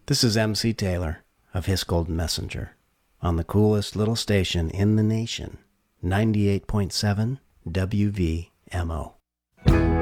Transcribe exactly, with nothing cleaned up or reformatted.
This is M C Taylor of His Golden Messenger on the coolest little station in the nation, ninety-eight point seven W V M O.